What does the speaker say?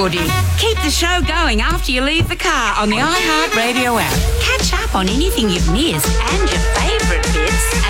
Woody. Keep the show going after you leave the car on the iHeartRadio app. Catch up on anything you've missed and your favourite bits